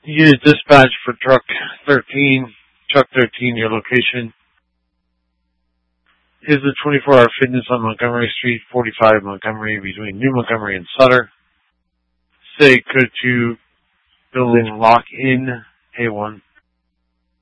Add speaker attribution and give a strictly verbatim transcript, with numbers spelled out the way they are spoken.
Speaker 1: Unit dispatch for truck thirteen. Truck thirteen, your location is the twenty-four hour fitness on Montgomery Street, forty-five Montgomery, between New Montgomery and Sutter. Say, could you building lock in A one?